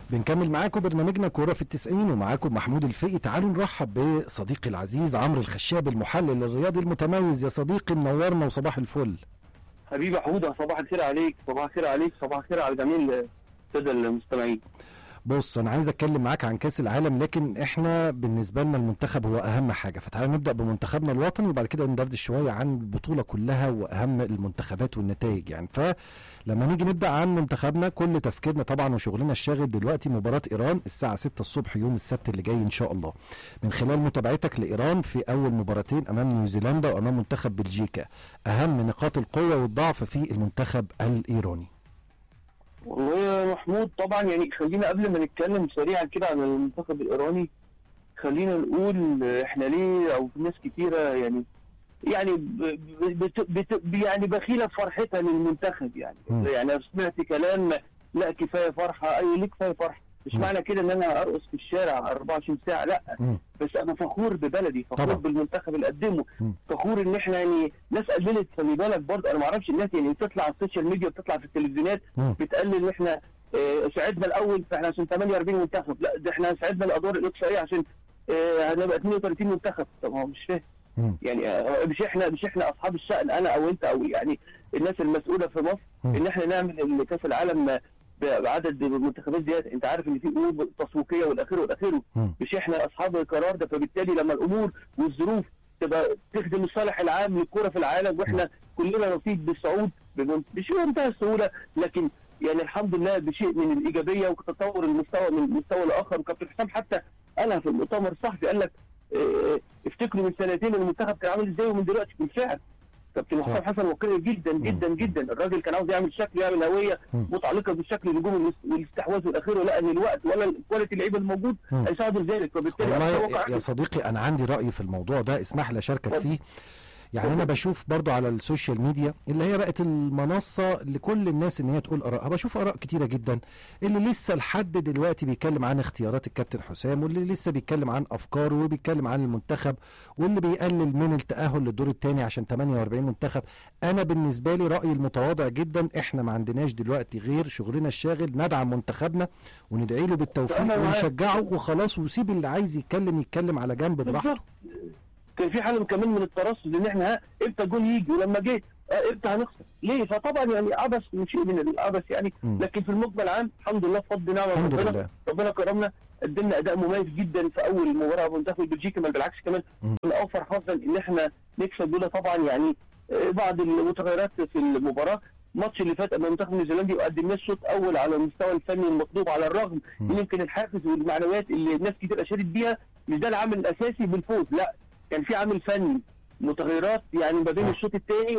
بنكمل معاكم برنامجنا كورة في التسعين ومعاكم محمود الفقي. تعالوا نرحب بصديقي العزيز عمرو الخشاب المحلل الرياضي المتميز. يا صديقي منورنا وصباح الفل. حبيبي حودة، صباح الخير عليك. صباح الخير عليك، صباح الخير على جميع السادة المستمعين. بص انا عايز اتكلم معاك عن كاس العالم، لكن احنا بالنسبه لنا المنتخب هو اهم حاجه، فتعالى نبدا بمنتخبنا الوطني وبعد كده ندردش شويه عن البطوله كلها واهم المنتخبات والنتائج يعني. فلما نيجي نبدا عن منتخبنا كل تفكيرنا طبعا وشغلنا الشاغل دلوقتي مباراه ايران الساعه 6 الصبح يوم السبت اللي جاي ان شاء الله. من خلال متابعتك لايران في اول مباراتين امام نيوزيلندا وامام منتخب بلجيكا، اهم نقاط القوه والضعف في المنتخب الايراني؟ والله يا محمود طبعا يعني خلينا قبل ما نتكلم سريعا كده عن المنتخب الايراني، خلينا نقول احنا ليه او في ناس كتيره يعني يعني بخيله فرحتها للمنتخب يعني. يعني انا سمعت كلام لا كفايه فرحه، اي ليه كفايه فرحه؟ مش معنى كده ان انا ارقص في الشارع 24 ساعه، لا. بس انا فخور ببلدي، فخور طبعا بالمنتخب اللي قدمه، فخور ان احنا يعني ناس قللت. خلي بالك برضه انا ما اعرفش الناس يعني بتطلع على السوشيال ميديا بتطلع في التلفزيونات بتقلل ان احنا ساعدنا الاول فاحنا عشان 48 منتخب، لا ده احنا ساعدنا الادوار الاقصائيه عشان هنبقى 32 منتخب. طب هو مش فاهم يعني مش احنا اصحاب الشأن، انا او انت او يعني الناس المسؤوله في مصر ان احنا نعمل كاس العالم بعدد المنتخبات زياده. انت عارف ان في امور تسويقيه والاخره، مش احنا اصحاب القرار ده. فبالتالي لما الامور والظروف تبقى تخدم الصالح العام للكره في العالم واحنا كلنا نصيب بالصعود مش بمنتهى السهوله، لكن يعني الحمد لله بشيء من الايجابيه وتطور المستوى من المستوى الاخر. وكابتن حسام حتى قالها في المؤتمر الصحفي، قال لك افتكروا من سنتين المنتخب كان عامل ازاي ومن دلوقتي. بالفعل كابتن حسام حسن واقعي جدا جدا جدا. الراجل كان عاوز يعمل شكل، يعمل هويه متعلقه بالشكل الهجومي والاستحواذ والاخير، لا ان الوقت ولا الكواليتي اللعيبه الموجود هيساعدوا ذلك. فبالتالي والله يا صديقي انا عندي راي في الموضوع ده، اسمح لي اشاركك فيه. يعني انا بشوف برضو على السوشيال ميديا اللي هي بقت المنصة لكل الناس ان هي تقول ارائها، بشوف اراء كتيرة جدا. اللي لسه لحد دلوقتي بيتكلم عن اختيارات الكابتن حسام، واللي لسه بيتكلم عن افكاره وبيتكلم عن المنتخب، واللي بيقلل من التأهل للدور الثاني عشان 48 منتخب. انا بالنسبة لي رأيي المتواضع جدا، احنا ما عندناش دلوقتي غير شغلنا الشاغل، ندعم منتخبنا وندعي له بالتوفيق ونشجعه وخلاص، وسيب اللي عايز يتكلم على جنب براحته. كان في حاله كمان من الترصد ان احنا امتى الجول يجي ولما جه امتى هنخسر ليه. فطبعا يعني عبث من شيء من العبث يعني. لكن في المجمل العام الحمد لله بفضل نعمه ربنا كرمنا، قدمنا اداء مميز جدا في اول مباراه منتخب بلجيكا. بل بالعكس كمان الاوفر حظا ان احنا نكسب دول. طبعا يعني بعض المتغيرات في المباراه، الماتش اللي فات امام المنتخب النيوزيلندي وقدمناه الشوط الاول على المستوى الفني المطلوب، على الرغم من يمكن الحافز والمعنويات اللي الناس كتير اشادت بيها مش ده العامل الاساسي بالفوز، لا كان في عامل فني، متغيرات يعني ما بين الشوط الثاني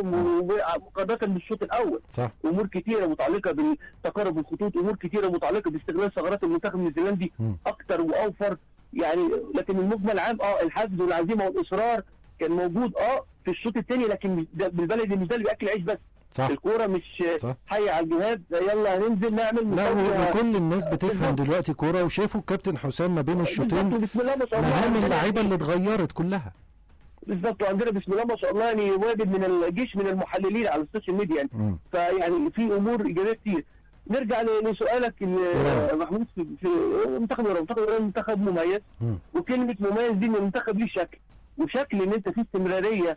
مقارنه بالشوط الاول. صح. امور كثيره متعلقه بتقارب الخطوط، امور كثيره متعلقه باستغلال ثغرات المنتخب النيوزيلندي اكثر واوفر يعني. لكن المجمل عام الحافز والعزيمه والاصرار كان موجود في الشوط الثاني، لكن بالبلدي مش ده اللي بياكل عيش بس. صح. الكوره مش حي على الجهاد يلا هننزل نعمل. لا وكل الناس بتفهم دلوقتي كوره، وشافوا الكابتن حسام ما بين الشوطين مهام اللعيبه اللي اتغيرت كلها. بالظبط. وعندنا بسم الله ما شاء الله يعني واجد من الجيش من المحللين على السوشيال ميديا يعني. فيعني في امور ايجابيه كتير. نرجع لسؤالك محمود في منتخب ايران منتخب مميز. وكلمه مميز دي ان المنتخب ليه شكل، وشكل ان انت في استمراريه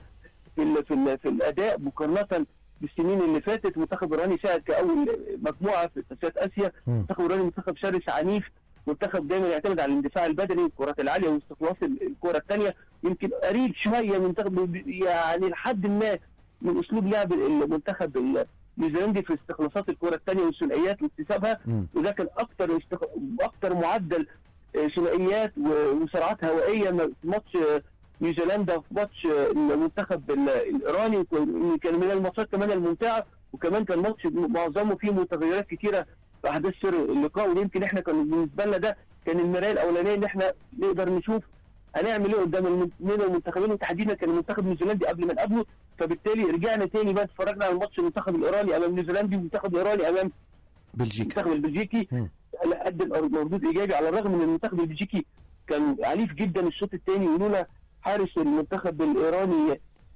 في الاداء مقارنه بالسنين اللي فاتت. منتخب ايراني شارك كاول مجموعه في تصفيات اسيا. منتخب ايراني منتخب شرس عنيف، منتخب دايما يعتمد على الاندفاع البدني والكرات العاليه واستخلاص الكره الثانيه. يمكن قريب شويه منتخب يعني لحد ما من اسلوب لعب المنتخب النيوزيلندي في استخلاصات الكره الثانيه والثنائيات واكتسابها، وده كان اكثر معدل ثنائيات وسرعات هوائيه في ماتش نيوزيلندا، في ماتش المنتخب الايراني. كان من الماتشات كمان الممتعه، وكمان كان ماتش معظمه فيه متغيرات كثيره في احداث سر اللقاء. ويمكن احنا كان بالنسبه لنا ده كان المرايه الاولانيه ان احنا نقدر نشوف هنعمل ايه قدام الاثنين المنتخبين، وتحديدا كان المنتخب النيوزيلندي قبل ما نقابله. فبالتالي رجعنا تاني بقى اتفرجنا على ماتش المنتخب الايراني امام النيوزيلندي والمنتخب الايراني امام بلجيكا. المنتخب البلجيكي قدم مردود ايجابي، على الرغم من المنتخب البلجيكي كان عنيف جدا الشوط الثاني، ولولا حارس المنتخب الايراني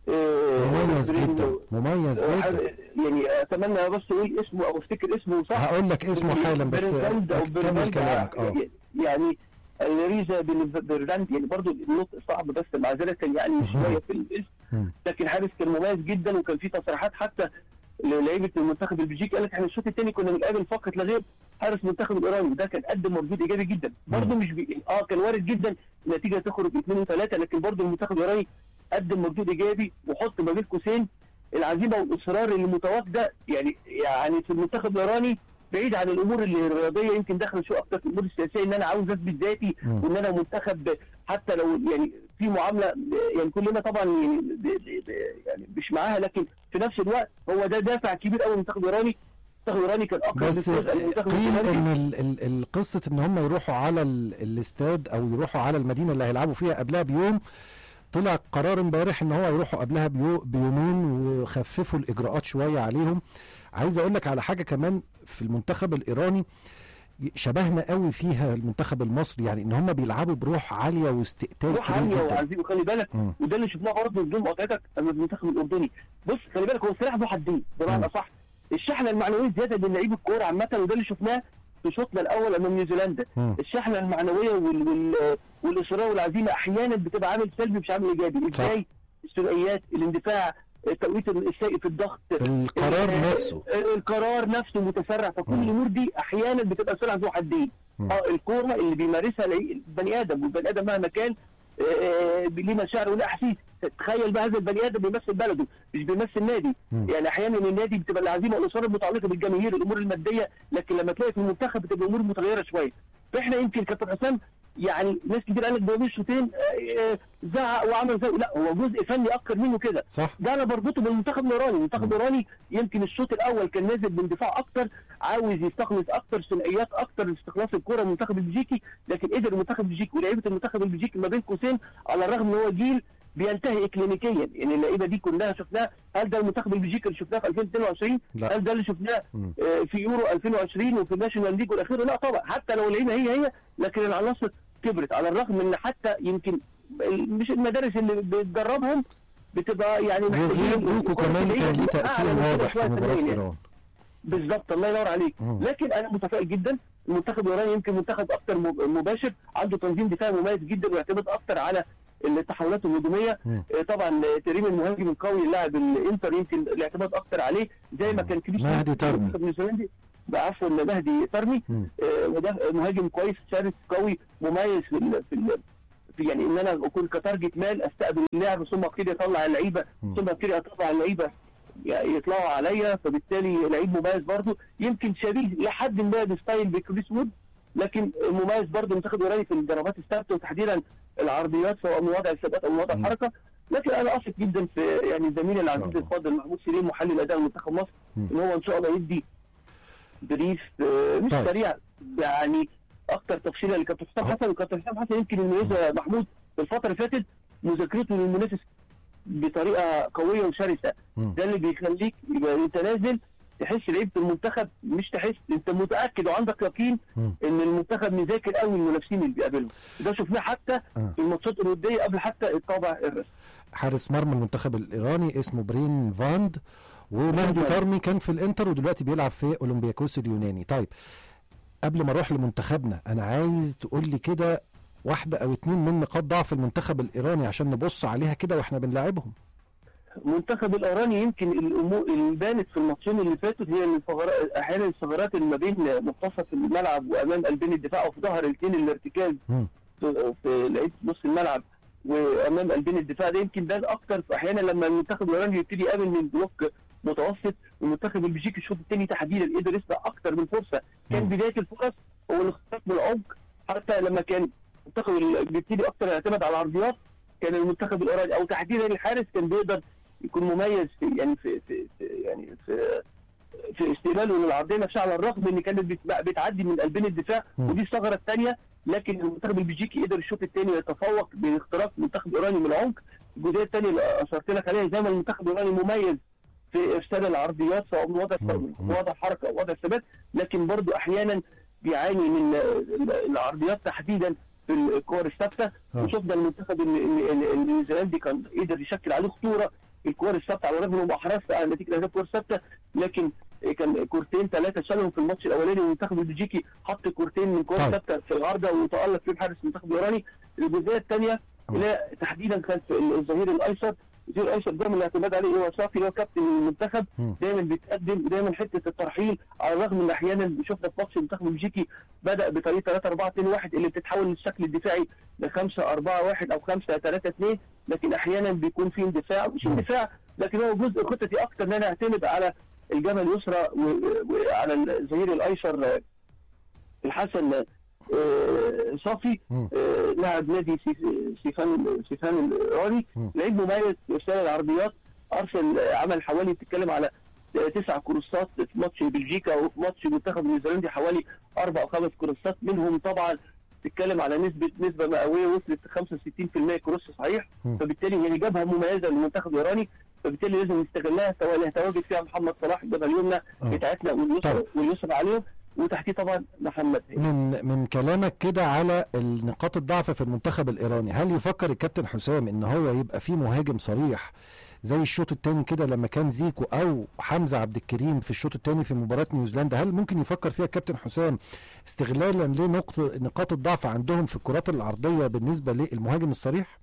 مميز جدا، مميز جدا. يعني اتمنى بس اقول اسمه او افتكر اسمه صح. هقول لك اسمه حالا بس كمل كلامك. يعني ريزا برلاند، يعني برضو النطق صعب بس معذره يعني شويه في الاسم، لكن حارس كان مميز جدا. وكان في تصريحات حتى لعيبه المنتخب البلجيكي قال لك احنا الشوط الثاني كنا بنقابل فقط لا غير حارس المنتخب الايراني، وده كان قدم مردود ايجابي جدا. برضو مش كان وارد جدا النتيجه تخرج 2-3، لكن برضو المنتخب الايراني قدم مردود ايجابي. وحط ما بين قوسين العزيمه والاصرار اللي متواجده يعني في المنتخب الايراني، بعيد عن الامور الرياضيه، يمكن داخل شو اكتر في الامور السياسيه، ان انا عاوز اثبت ذاتي وان انا منتخب. حتى لو يعني في معامله يعني كلنا طبعا يعني مش معاها، لكن في نفس الوقت هو ده دافع كبير قوي المنتخب الايراني. المنتخب الايراني كان اقرب بس قيل ان القصه ان هم يروحوا على الاستاد او يروحوا على المدينه اللي هيلعبوا فيها قبلها بيوم، طلع قرار امبارح ان هو يروحوا قبلها بيومين وخففوا الاجراءات شويه عليهم. عايز اقول لك على حاجه كمان في المنتخب الايراني شبهنا قوي فيها المنتخب المصري، يعني ان هم بيلعبوا بروح عاليه واستقتال روح عاليه وعزيز. وخلي بالك وده اللي شفناه برضه بدون مقاطعتك المنتخب الاردني. بص خلي بالك هو السلاح ذو حدين بمعنى اصح، الشحنه المعنويه زياده من لعيب الكوره عامه، وده اللي شفناه في شوطنا الاول امام نيوزيلندا. الشحنه المعنويه والاصرار والعزيمه احيانا بتبقى عامل سلبي مش عامل ايجابي. ازاي؟ الثنائيات، الاندفاع، التوقيت السيء في الضغط، القرار نفسه متسرع. فكل الامور دي احيانا بتبقى سلاح ذو حدين. الكوره اللي بيمارسها البني ادم، والبني ادم مهما كان ليه مشاعر وله احاسيس. تخيل بقى هذا البني ادم بيمثل بلده مش بيمثل نادي. يعني احيانا النادي بتبقى العزيمه والاصرار المتعلقه بالجماهير، الامور الماديه، لكن لما تلاقي في المنتخب بتبقى الامور متغيره شويه. فاحنا يمكن كابتن حسام يعني ناس كتير قالت ده الشوطين زعق وعمل زي، لا هو جزء فني اكتر منه كده. ده انا بربطه بالمنتخب الايراني. المنتخب الايراني يمكن الشوط الاول كان نازل باندفاع اكتر، عاوز يستخلص اكتر ثنائيات اكتر لاستخلاص الكره من المنتخب البلجيكي، لكن قدر المنتخب البلجيكي ولاعيبه المنتخب البلجيكي ما بين قوسين على الرغم ان هو جيل بينتهي اكلينيكيا. يعني اللعيبه دي كلها شفناها. هل ده المنتخب البلجيكي اللي شفناه في 2022؟ لا. هل ده اللي شفناه في يورو 2020 وفي الناشونال ليج والاخير؟ لا طبعا. حتى لو اللعيبه هي لكن العناصر كبرت، على الرغم ان حتى يمكن مش المدارس اللي بتجربهم بتبقى يعني محتاجين كمان كان ليه تاثير واضح في مباراه ايران. بالظبط، الله ينور عليك. لكن انا متفائل جدا. المنتخب الايراني يمكن منتخب اكثر مباشر، عنده تنظيم دفاعي مميز جدا ويعتمد اكثر على التحولات الهجوميه. طبعا تريم المهاجم القوي اللاعب الانتر يمكن الاعتماد اكثر عليه زي ما كان كريس مهدي ترمي عفوا مهدي ترمي. وده مهاجم كويس، شرس قوي مميز في يعني ان انا اكون كتارجت مان استقبل اللاعب ثم ابتدي اطلع اللعيبه ثم ابتدي اطلع اللعيبه يطلعوا عليا، فبالتالي لعيب مميز برضه يمكن شبيه لحد ما بستايل بكريس وود، لكن مميز برضه المنتخب الايراني في الضربات الثابته وتحديدا العرضيات سواء من وضع الثبات او من وضع الحركه. لكن انا اثق جدا في يعني زميلي العزيز الفاضل محمود سليم محلل اداء منتخب مصر ان هو ان شاء الله يدي بريف مش سريع يعني اكثر تفصيلا لكابتن حسام حسن. وكابتن حسام حسن يمكن المميزه محمود في الفتره اللي فاتت مذاكرته للمنافس بطريقه قويه وشرسه. ده اللي بيخليك يبقى انت نازل تحس لعيبه المنتخب، مش تحس انت متاكد وعندك يقين ان المنتخب مذاكر قوي المنافسين اللي بيقابلهم. ده شفناه حتى في الماتشات الوديه قبل حتى الطابع الرسمي. حارس مرمى المنتخب الايراني اسمه برين فاند، ومهدي ترمي كان في الانتر ودلوقتي بيلعب في اولمبياكوس اليوناني. طيب قبل ما اروح لمنتخبنا انا عايز تقول لي كده واحده او اتنين من نقاط ضعف المنتخب الايراني عشان نبص عليها كده واحنا بنلاعبهم. المنتخب الايراني يمكن الامور اللي بانت في الماتشين اللي فاتوا هي احيانا الثغرات اللي ما بين منتصف الملعب وامام قلبين الدفاع وفي ظهر الاثنين الارتكاز في لعيبه نص الملعب وامام قلبين الدفاع. ده يمكن بان اكتر احيانا لما المنتخب الايراني يبتدي يقابل من بلوك متوسط. والمنتخب البلجيكي الشوط الثاني تحديدا قدر يسبق اكتر من فرصه. كان بدايه الفرص هو الاختراق من العمق، حتى لما كان المنتخب بيبتدي اكتر يعتمد على العرضيات كان المنتخب الايراني او تحديدا الحارس كان بيقدر يكون مميز في يعني في استقباله للعرضيه نفسها، على الرغم ان كانت بتعدي من قلبين الدفاع ودي الثغره الثانيه. لكن المنتخب البلجيكي قدر الشوط الثاني يتفوق باختراق المنتخب الايراني من العمق. الجزئيه الثانيه اللي اشرت لك عليها زي ما المنتخب الايراني مميز في ارسال العرضيات سواء من وضع حركه او وضع ثبات، لكن برضو احيانا بيعاني من العرضيات تحديدا في الكور الثابته. وشفنا المنتخب النيوزيلندي كان قدر يشكل عليه خطوره الكور الثابته، على الرغم انه احرز على نتيجه اهداف كور ثابته، لكن كان كورتين 3 شالهم في الماتش الاولاني، والمنتخب البلجيكي حط كورتين من كور ثابته في العارضه وتالق فيهم حارس المنتخب الايراني. الجزئيه الثانيه اللي تحديدا كانت الظهير الايسر، الظهير الايسر دايما الاعتماد عليه هو صافي، هو كابتن المنتخب، دايما بيتقدم، ودايما حته الترحيل، على الرغم ان احيانا شفنا في ماتش المنتخب البلجيكي بدا بطريقه 3-4-2-1 اللي بتتحول للشكل الدفاعي ل 5-4-1 او 5-3-2، لكن احيانا بيكون في اندفاع، مش اندفاع لكن هو جزء خطتي اكتر ان انا اعتمد على الجبهه اليسرى وعلى الظهير الايسر الحسن صافي، لاعب نادي سيفان الايراني، لعيب مميز في ارسال العرضيات، ارسل عمل حوالي بتتكلم على 9 كروسات في ماتش بلجيكا، وفي ماتش المنتخب النيوزيلندي حوالي 4 أو 5 كروسات، منهم طبعا تتكلم على نسبه مئويه وصلت 65% كروس صحيح، فبالتالي هي جبهه مميزه للمنتخب الايراني، فبالتالي لازم نستغلها، سواء اللي هيتواجد فيها محمد صلاح الجبهه اليمنى بتاعتنا واليسرى عليهم، وتحتيه طبعا محمد. من كلامك كده على النقاط الضعف في المنتخب الايراني، هل يفكر الكابتن حسام ان هو يبقى فيه مهاجم صريح زي الشوط الثاني كده لما كان زيكو او حمزه عبد الكريم في الشوط الثاني في مباراه نيوزيلندا؟ هل ممكن يفكر فيها الكابتن حسام استغلالا لنقاط الضعف عندهم في الكرات العرضيه بالنسبه للمهاجم الصريح؟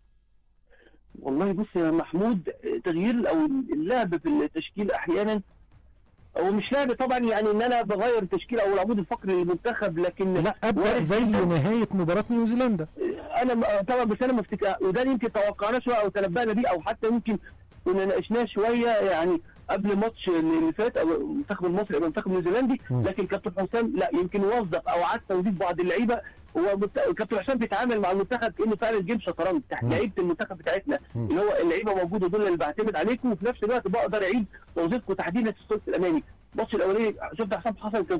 والله بص يا محمود، تغيير او اللعب في التشكيل احيانا هو مش لعب طبعا، يعني ان انا بغير التشكيل او العمود الفقري للمنتخب، لكن لا ابدا زي نهايه مباراه نيوزيلندا. انا طبعا بس انا ما افتكر، وده يمكن توقعناه شويه او تنبأنا بيه، او حتى يمكن كنا ناقشناه شويه يعني قبل ماتش اللي فات او المنتخب المصري او المنتخب النيوزيلندي، لكن كابتن حسام لا يمكن وظف او عاد توظيف بعض اللعيبه. هو كابتن حسام بيتعامل مع المنتخب كانه فعلا جيم شطرنج تحت لعيبه المنتخب بتاعتنا، اللي هو اللعيبه موجوده دول اللي بعتمد عليكم، وفي نفس الوقت بقدر اعيد توظيفكم تحديدا في الثلث الامامي. الماتش الاولاني شفت حسام حسن كان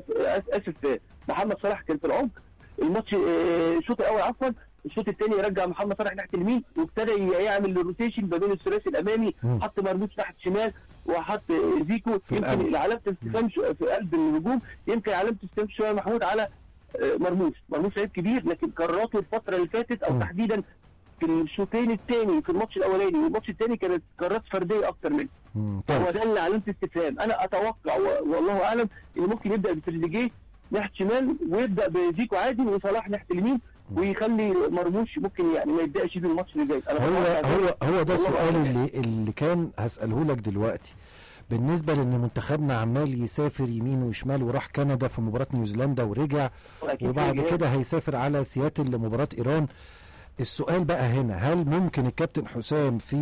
محمد صلاح كان في العمق، الماتش الشوط الاول عفوا، الشوط الثاني رجع محمد صلاح ناحيه اليمين وابتدى يعمل الروتيشن ما بين الثلاثي الامامي، حط مرموش ناحيه الشمال وحط زيكو، يمكن علامه الاستفهام في قلب الهجوم، يمكن علامه الاستفهام شويه محمود على مرموش لعيب كبير، لكن قراراته الفتره اللي فاتت او تحديدا في الشوطين الثاني في الماتش الاولاني والماتش الثاني كانت قرارات فرديه اكتر منه. هو ده اللي علامه استفهام. انا اتوقع والله اعلم ان ممكن يبدا بتريزيجيه ناحيه شمال ويبدا بزيكو عادي وصلاح ناحيه اليمين، ويخلي مرموش ممكن يعني ما يبداش في الماتش اللي جاي. هو ده السؤال اللي كان هساله لك دلوقتي، بالنسبه لان منتخبنا عمال يسافر يمين وشمال، وراح كندا في مباراه نيوزيلندا ورجع، وبعد كده هيسافر على سياتل لمباراه ايران. السؤال بقى هنا، هل ممكن الكابتن حسام في